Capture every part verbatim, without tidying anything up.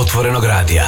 Otvorenog radija.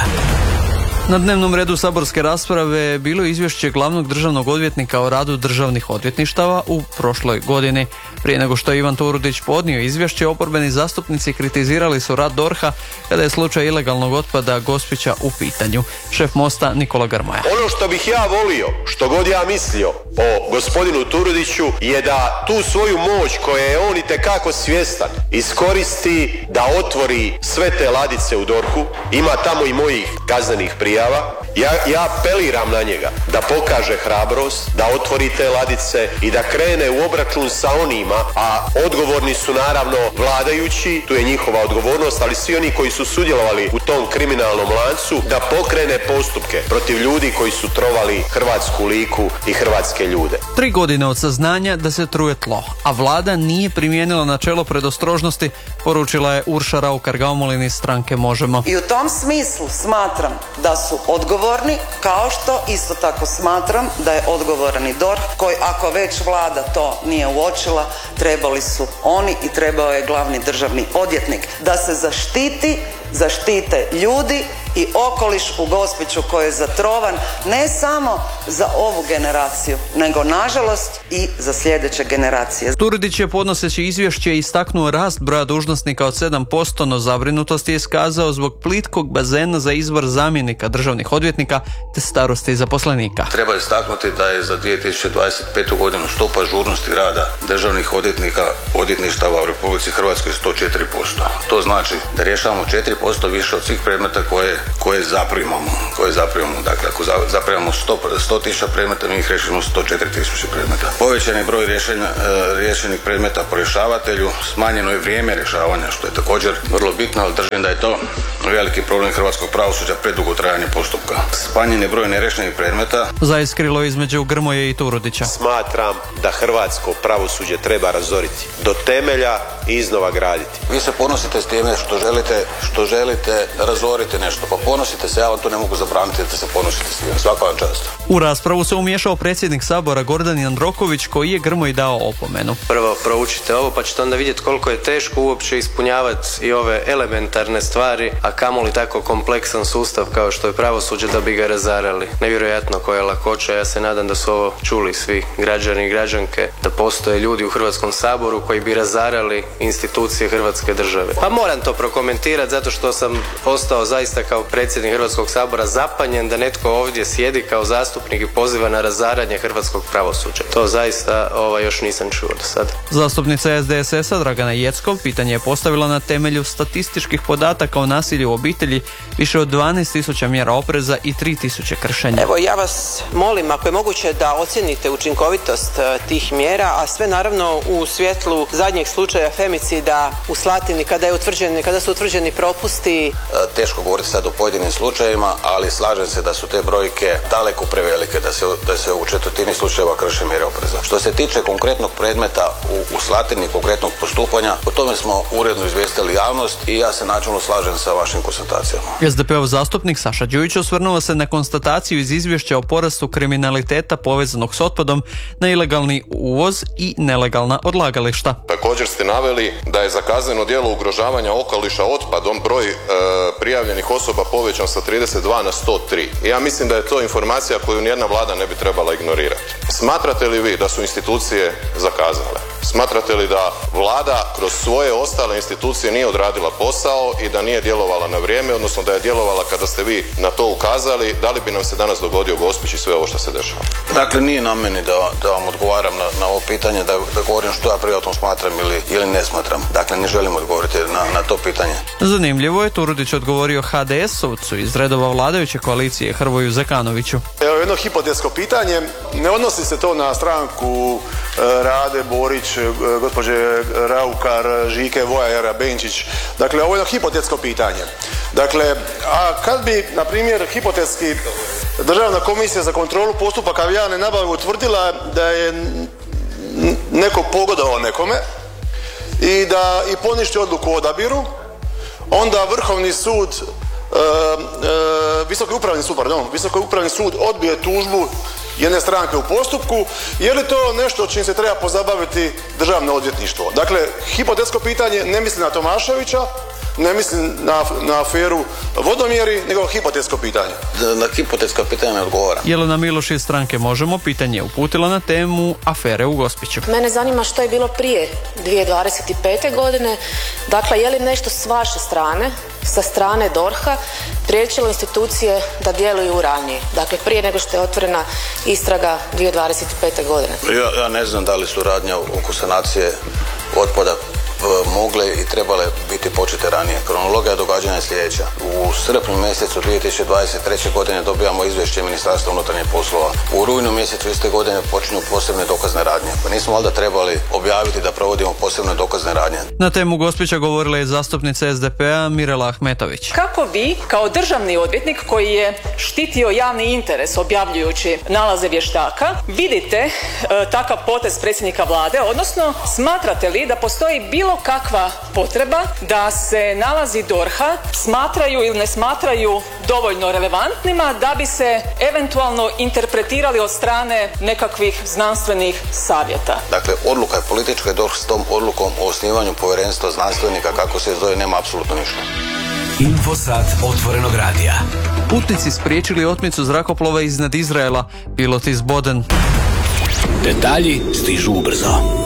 Na dnevnom redu saborske rasprave bilo je izvješće glavnog državnog odvjetnika o radu državnih odvjetništava u prošloj godini. Prije nego što je Ivan Turudić podnio izvješće, oporbeni zastupnici kritizirali su rad D O R H-a kada je slučaj ilegalnog otpada Gospića u pitanju. Šef Mosta Nikola Grmoja. Ono što bih ja volio, što god ja mislio o gospodinu Turudiću, je da tu svoju moć koje je on itekako svjestan iskoristi da otvori sve te ladice u D O R H-u. Ima tamo i mojih kaznenih prijava. Ja, ja apeliram na njega da pokaže hrabrost, da otvori te ladice i da krene u obračun sa onima, a odgovorni su naravno vladajući, tu je njihova odgovornost, ali svi oni koji su sudjelovali u tom kriminalnom lancu, da pokrene postupke protiv ljudi koji su trovali hrvatsku Liku i hrvatske ljude. Tri godine od saznanja da se truje tlo, a vlada nije primijenila načelo predostrožnosti, poručila je Urša Raukar-Gamulin iz stranke Možemo. I u tom smislu smatram da su odgovorni, kao što isto tako smatram da je odgovoran i D O R H, koji ako već vlada to nije uočila, trebali su oni i trebao je glavni državni odvjetnik da se zaštiti, zaštite ljudi i okoliš u Gospiću koji je zatrovan ne samo za ovu generaciju, nego nažalost i za sljedeće generacije. Turudić je podnoseći izvješće istaknuo rast broja dužnosnika od sedam posto, no zabrinutost je iskazao zbog plitkog bazena za izbor zamjenika državnih odvjetnika te starosti zaposlenika. Treba istaknuti da je za dvije tisuće dvadeset petu godinu stopa žurnosti rada državnih odvjetnika odvjetništava u Republici Hrvatskoj sto četiri posto. To znači da rješavamo četiri posto više od svih predmeta koje koje zaprimamo, koje zaprimamo. Dakle, ako zaprimamo sto tisuća predmeta, mi ih rješimo sto četiri tisuće predmeta. Povećan je broj rješenja, rješenih predmeta po rješavatelju, smanjeno je vrijeme rješavanja, što je također vrlo bitno, ali držim da je to veliki problem hrvatskog pravosuđa, predugo trajanje postupka. Smanjen je broj nerješenih predmeta. Zaiskrilo između Grmoje i Turudića. Smatram da hrvatsko pravosuđe treba razoriti do temelja i iznova graditi. Vi se ponosite s time što želite, što želite razoriti nešto, pa ponosite se, ja vam to ne mogu zabraniti da se ponosite s tim. Svaka vam čast. U raspravu se umiješao predsjednik Sabora Gordan Jandroković, koji je Grmoji dao opomenu. Prvo proučite ovo, pa ćete onda vidjeti koliko je teško uopće ispunjavati i ove elementarne stvari, a kamoli tako kompleksan sustav kao što je pravosuđe da bi ga razarali. Nevjerojatno koja lakoća. Ja se nadam da su ovo čuli svi građani i građanke, da postoje ljudi u Hrvatskom saboru koji bi razarali institucije Hrvatske države. Pa moram to prokomentirati zato što sam ostao zaista kao predsjednik Hrvatskog sabora zapanjen da netko ovdje sjedi kao zastupnik i poziva na razaranje hrvatskog pravosuđa. To zaista ovaj, još nisam čuo do sada. Zastupnica S D S S-a Dragana Jeckov pitanje je postavila na temelju statističkih podataka o nasilju u obitelji, više od dvanaest tisuća mjera opreza i tri tisuće kršenja. Evo, ja vas molim, ako je moguće da ocijenite učinkovitost uh, tih mjera, a sve naravno u svjetlu zadnjeg slučaja femicida u Slatini, kada je utvrđeni, kada su utvrđeni propusti. Teško govoriti sad o pojedinim slučajevima, ali slažem se da su te brojke daleko prevelike, da se, da se u četvrtini slučajeva krše mjere opreza. Što se tiče konkretnog predmeta u, u Slatini, konkretnog postupanja, o tome smo uredno izvijestili javnost i ja se načelno slažem sa vašim konstatacijama. S D P-ov zastupnik Saša Đujić osvrnuo se na konstataciju iz izvješća o porastu kriminaliteta povezanog s otpadom na ilegalni uvoz i nelegalna odlagališta. Također ste naveli da je za kazneno djelo ugrožavanja okoliša otpadom broj e, prijavljenih osoba povećan sa trideset dva na sto tri. Ja mislim da je to informacija koju nijedna vlada ne bi trebala ignorirati. Smatrate li vi da su institucije zakazale? Smatrate li da vlada kroz svoje ostale institucije nije odradila posao i da nije djelovala na vrijeme, odnosno da je djelovala kada ste vi na to ukazali? Da li bi nam se danas dogodio Gospić i sve ovo što se dešava? Dakle, nije na meni da, da vam odgovaram na, na ovo pitanje, da, da govorim što ja privatno smatram ili, ili ne smatram. Dakle, ne želim odgovoriti na, na to pitanje. Zanimljivo je, Turudić odgovorio H D S-ovcu iz redova vladajuće koalicije Hrvoju Zekanoviću. Evo jedno hipotetsko pitanje, ne odnosi se to na stranku Rade Borić, gospođe Raukar, Žike, Vojara, Benčić. Dakle, ovo je jedno hipotetsko pitanje. Dakle, a kad bi, na primjer, hipotetski Državna komisija za kontrolu postupaka javne nabave utvrdila da je neko pogodovao nekome i da i poništi odluku o odabiru, onda Vrhovni sud, e, e, Visoki upravni sud, pardon, Visoki upravni sud odbije tužbu jedne stranke u postupku, je li to nešto čim se treba pozabaviti Državno odvjetništvo? Dakle, hipotetsko pitanje, ne mislim na Tomaševića, Ne mislim na, na aferu vodomjeri, nego hipotetsko pitanje. Na hipotetsko pitanje ne odgovara. Jelena Miloš iz stranke Možemo pitanje uputila na temu afere u Gospiću. Mene zanima što je bilo prije dvije tisuće dvadeset pete. godine. Dakle, je li nešto s vaše strane, sa strane D O R H-a, priječilo institucije da djeluju ranije? Dakle, prije nego što je otvorena istraga dvije tisuće dvadeset pete. godine. Ja, ja ne znam da li su radnje oko sanacije otpada mogle i trebale biti počete ranije. Kronologija događanja je sljedeća. U srpnju mjesecu dvije tisuće dvadeset treće. godine dobijamo izvješće Ministarstva unutarnjih poslova. U rujnu mjesecu iste godine počinju posebne dokazne radnje. Pa nismo valjda trebali objaviti da provodimo posebne dokazne radnje. Na temu Gospića govorila je zastupnica S D P-a Mirela Ahmetović. Kako vi, kao državni odvjetnik koji je štitio javni interes objavljujući nalaze vještaka, vidite e, takav potez predsjednika vlade, odnosno smatrate li da postoji bilo kakva potreba da se nalazi D O R H-a smatraju ili ne smatraju dovoljno relevantnima da bi se eventualno interpretirali od strane nekakvih znanstvenih savjeta? Dakle, odluka je politička i D O R H s tom odlukom o osnivanju povjerenstva znanstvenika, kako se zove, nema apsolutno ništa. Infosat otvorenog radija. Putnici spriječili otmicu zrakoplova iznad Izraela, pilot iz Boden. Detalji stižu ubrzo.